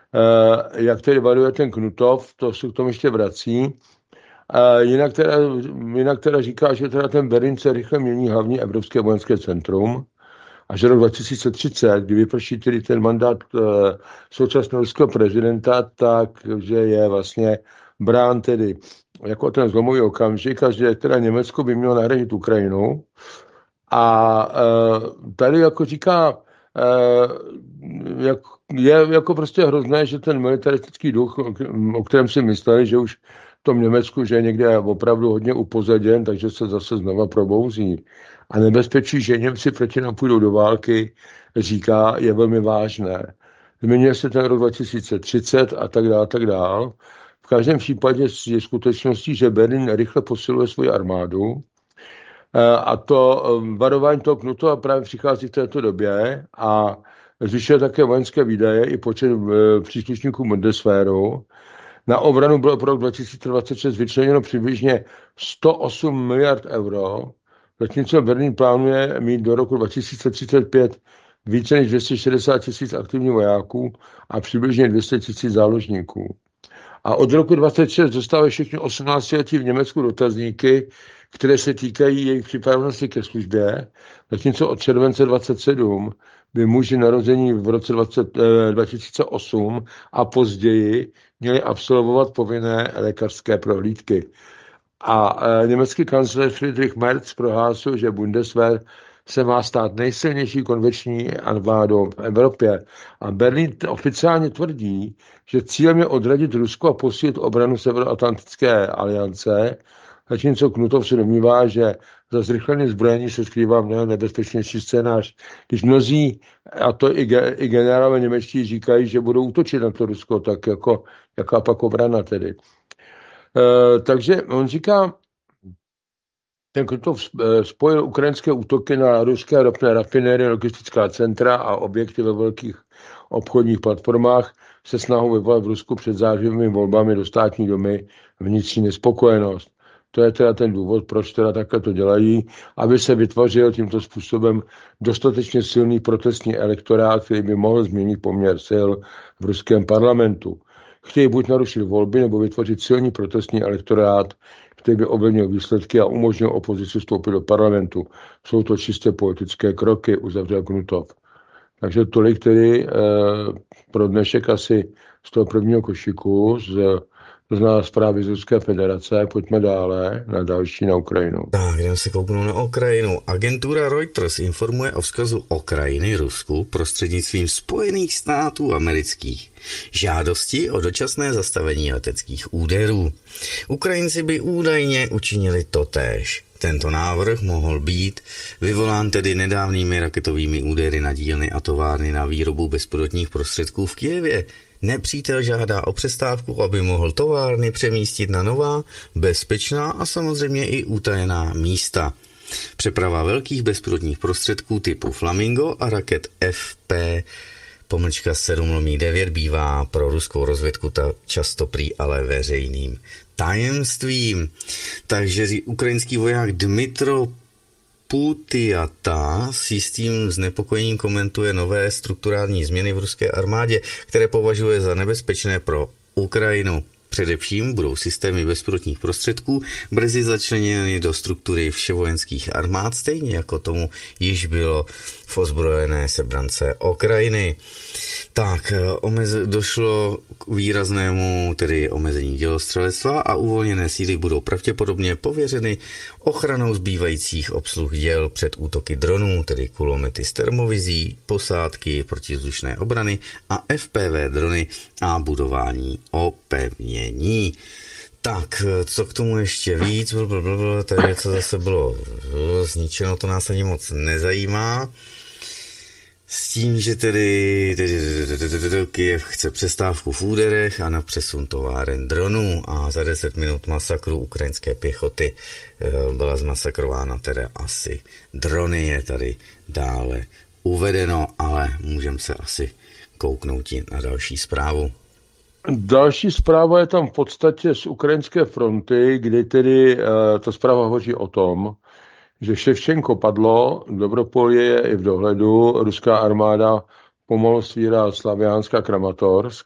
Jak tedy varuje ten Knutov, to se k tomu ještě vrací. Jinak teda říká, že teda ten Berlín se rychle mění hlavní evropské vojenské centrum a že rok 2030, kdy vyprší tedy ten mandát současného ruského prezidenta, takže je vlastně brán tedy jako ten zlomový okamžik a že teda Německo by mělo nahradit Ukrajinu. A tady jako říká, je jako prostě hrozné, že ten militaristický duch, o kterém si mysleli, že už v tom Německu, že je někde opravdu hodně upozaděn, takže se zase znova probouzí. A nebezpečí, že Němci proti nám půjdou do války, říká, je velmi vážné. Zmiňuje se ten rok 2030 a tak dále, tak dále. V každém případě je skutečností, že Berlín rychle posiluje svoji armádu, a to varování toho Knutova právě přichází v této době a zvyšuje také vojenské výdaje i počet příslušníků Bundeswehru. Na obranu bylo pro rok 2026 vyčleněno přibližně 108 miliard euro, zatímco Berlín plánuje mít do roku 2035 více než 260 tisíc aktivních vojáků a přibližně 200 tisíc záložníků. A od roku 2026 dostávají všichni 18letí v Německu dotazníky, které se týkají jejich připravenosti ke službě, zatímco od července 27 by muži narození v roce 2008 a později měli absolvovat povinné lékařské prohlídky. A německý kancléř Friedrich Merz prohlásil, že Bundeswehr se má stát nejsilnější konvenční armádou v Evropě. A Berlín oficiálně tvrdí, že cílem je odradit Rusko a posílit obranu Severoatlantické aliance, zatímco Knutov se domnívá, že za zrychlené zbrojení se skrývá mnohem nebezpečnější scénář. Když mnozí, a to i generálové němečtí, říkají, že budou útočit na to Rusko, tak jako jaká pak obrana tedy. Takže on říká, ten Knutov spojil ukrajinské útoky na ruské ropné rafinérie, logistická centra a objekty ve velkých obchodních platformách se snahou vyvolat v Rusku před zářivými volbami do státní domy vnitřní nespokojenost. To je teda ten důvod, proč teda takhle to dělají, aby se vytvořil tímto způsobem dostatečně silný protestní elektorát, který by mohl změnit poměr sil v ruském parlamentu. Chtějí buď narušit volby, nebo vytvořit silný protestní elektorát, který by ovlivnil výsledky a umožnil opozici vstoupit do parlamentu. Jsou to čistě politické kroky, uzavřel Knutov. Takže tolik tedy pro dnešek asi z toho prvního košíku, to znamená zprávy z Ruské federace. Pojďme dále na další, na Ukrajinu. Tak, jdeme se kouknout na Ukrajinu. Agentura Reuters informuje o vzkazu Ukrajiny Rusku prostřednictvím Spojených států amerických. Žádosti o dočasné zastavení leteckých úderů. Ukrajinci by údajně učinili totéž. Tento návrh mohl být vyvolán tedy nedávnými raketovými údery na dílny a továrny na výrobu bezpilotních prostředků v Kyjevě. Nepřítel žádá o přestávku, aby mohl továrny přemístit na nová, bezpečná a samozřejmě i utajená místa. Přeprava velkých bezpilotních prostředků typu Flamingo a raket FP-7/9 bývá pro ruskou rozvědku často prý ale veřejným tajemstvím. Takže ukrajinský voják Dmitro Putiata s jistým znepokojením komentuje nové strukturální změny v ruské armádě, které považuje za nebezpečné pro Ukrajinu. Především budou systémy bezpilotních prostředků brzy začleněny do struktury vševojenských armád, stejně jako tomu již bylo v ozbrojené sebrance Ukrajiny. Tak, došlo k výraznému tedy omezení dělostřelectva a uvolněné síly budou pravděpodobně pověřeny ochranou zbývajících obsluh děl před útoky dronů, tedy kulomety s termovizí, posádky protizdušné obrany a FPV drony a budování opevnění. Tak, co k tomu ještě víc? Tady něco zase bylo zničeno, to nás ani moc nezajímá. S tím, že tedy Kyjev chce přestávku v úderech a na přesun továren dronů a za 10 minut masakru ukrajinské pěchoty byla zmasakrována teda asi drony, je tady dále uvedeno, ale můžeme se asi kouknout na další zprávu. Další zpráva je tam v podstatě z ukrajinské fronty, kdy tedy ta zpráva hovoří o tom, že Ševčenko padlo, Dobropolje je i v dohledu, ruská armáda pomalu svírá Slaviánsk a Kramatorsk